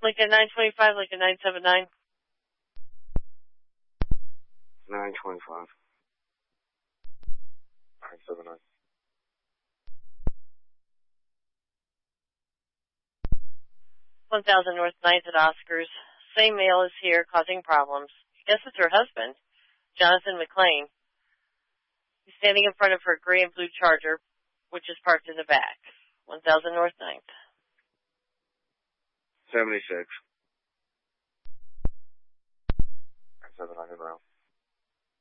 Lincoln 925, Lincoln 979. 925. 979. 1000 North 9th at Oscars. Same male is here causing problems. Guess it's her husband, Jonathan McLean. He's standing in front of her gray and blue Charger, which is parked in the back. 1000 North 9th. 76. 79 in row.